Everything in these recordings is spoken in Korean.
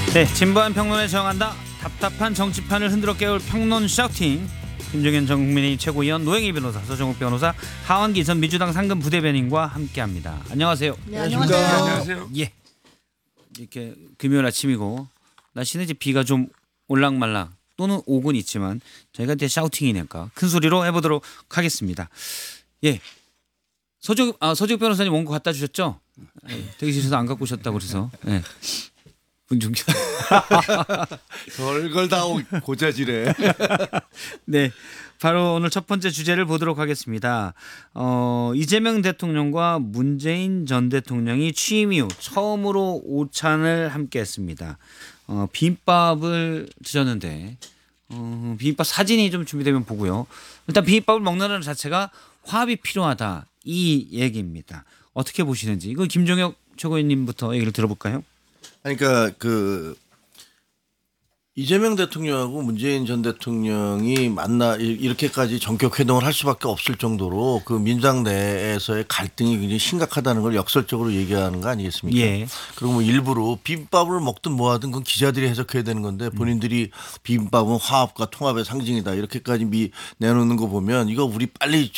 네, 진보한 평론에 저항한다. 답답한 정치판을 흔들어 깨울 평론 샤우팅. 김종현 전 국민의힘 최고위원, 노영희 변호사, 서정욱 변호사, 하원기 전 민주당 상근 부대변인과 함께합니다. 안녕하세요. 네, 안녕하세요. 예, 이렇게 금요일 아침이고 날씨는 이제 비가 좀 올락말락 또는 오곤 있지만 저희가 이제 샤우팅이니까 큰 소리로 해보도록 하겠습니다. 예, 서정욱 변호사님 원고 갖다 주셨죠? 대기실에서 안 갖고 오셨다고 그래서. 예. 분중자. 별걸 다 고자질해. 네, 바로 오늘 첫 번째 주제를 보도록 하겠습니다. 이재명 대통령과 문재인 전 대통령이 취임 이후 처음으로 오찬을 함께했습니다. 비빔밥을 드셨는데 비빔밥 사진이 좀 준비되면 보고요. 일단 비빔밥을 먹는다는 자체가 화합이 필요하다, 이 얘기입니다. 어떻게 보시는지 이거 김종혁 최고위원님부터 얘기를 들어볼까요? 그러니까 이재명 대통령하고 문재인 전 대통령이 이렇게까지 전격 회동을 할 수밖에 없을 정도로 그 민주당 내에서의 갈등이 굉장히 심각하다는 걸 역설적으로 얘기하는 거 아니겠습니까? 예. 그리고 뭐 일부러 비빔밥을 먹든 뭐 하든 그건 기자들이 해석해야 되는 건데 본인들이 비빔밥은 화합과 통합의 상징이다 이렇게까지 내놓는 거 보면 이거 우리 빨리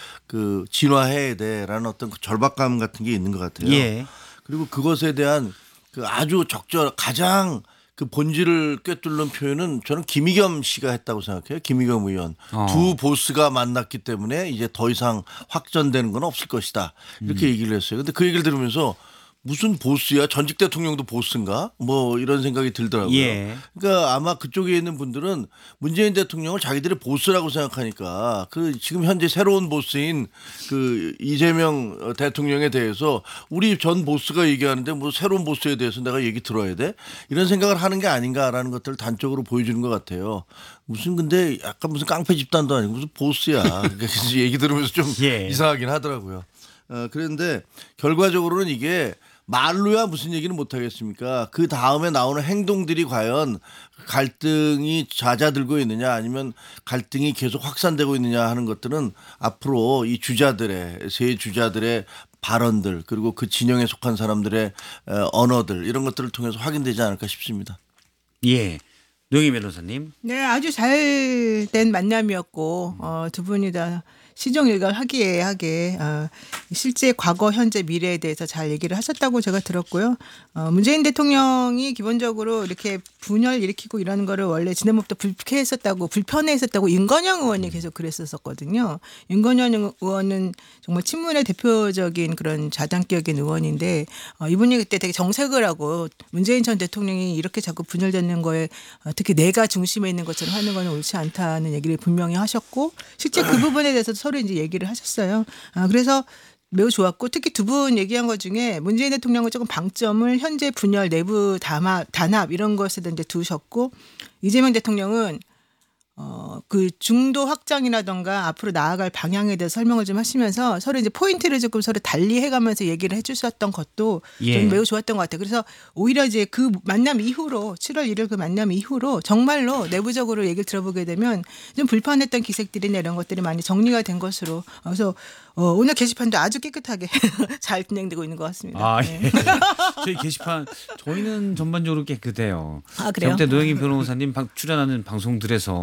진화해야 돼라는 어떤 그 절박감 같은 게 있는 것 같아요. 예. 그리고 그것에 대한 그 아주 가장 그 본질을 꿰뚫는 표현은 저는 김의겸 씨가 했다고 생각해요. 김의겸 의원. 두 보스가 만났기 때문에 이제 더 이상 확전되는 건 없을 것이다. 이렇게 얘기를 했어요. 근데 그 얘기를 들으면서 무슨 보스야? 전직 대통령도 보스인가? 뭐 이런 생각이 들더라고요. 예. 그러니까 아마 그쪽에 있는 분들은 문재인 대통령을 자기들의 보스라고 생각하니까 그 지금 현재 새로운 보스인 그 이재명 대통령에 대해서 우리 전 보스가 얘기하는데 뭐 새로운 보스에 대해서 내가 얘기 들어야 돼? 이런 생각을 하는 게 아닌가라는 것들을 단적으로 보여주는 것 같아요. 근데 약간 무슨 깡패 집단도 아니고 무슨 보스야. 그러니까 얘기 들으면서 좀 예. 이상하긴 하더라고요. 그런데 결과적으로는 이게 말로야 무슨 얘기는 못 하겠습니까? 그 다음에 나오는 행동들이 과연 갈등이 잦아들고 있느냐 아니면 갈등이 계속 확산되고 있느냐 하는 것들은 앞으로 이 세 주자들의 발언들 그리고 그 진영에 속한 사람들의 언어들 이런 것들을 통해서 확인되지 않을까 싶습니다. 예. 노영희 변호사님. 네, 아주 잘된 만남이었고 두 분이 다 시종일관하게 실제 과거, 현재, 미래에 대해서 잘 얘기를 하셨다고 제가 들었고요. 문재인 대통령이 기본적으로 이렇게 분열 일으키고 이러는 거를 원래 지난번부터 불편해했었다고 윤건영 의원이 계속 그랬었거든요. 윤건영 의원은 정말 친문의 대표적인 그런 자당격인 의원인데 이분이 그때 되게 정색을 하고 문재인 전 대통령이 이렇게 자꾸 분열되는 거에 특히 내가 중심에 있는 것처럼 하는 건 옳지 않다는 얘기를 분명히 하셨고 실제 그 부분에 대해서 서로 이제 얘기를 하셨어요. 그래서 매우 좋았고 특히 두 분 얘기한 것 중에 문재인 대통령은 조금 방점을 현재 분열, 내부 단합 이런 것에 이제 두셨고 이재명 대통령은 그 중도 확장이라던가 앞으로 나아갈 방향에 대해서 설명을 좀 하시면서 서로 이제 포인트를 조금 서로 달리 해가면서 얘기를 해주셨던 것도 좀 매우 좋았던 것 같아요. 그래서 오히려 이제 그 만남 이후로 7월 1일 그 만남 이후로 정말로 내부적으로 얘기를 들어보게 되면 좀 불편했던 기색들이나 이런 것들이 많이 정리가 된 것으로 그래서 오늘 게시판도 아주 깨끗하게 잘 진행되고 있는 것 같습니다. 네. 저희 게시판 저희는 전반적으로 깨끗해요. 그래요? 그때 노영희 변호사님 출연하는 방송들에서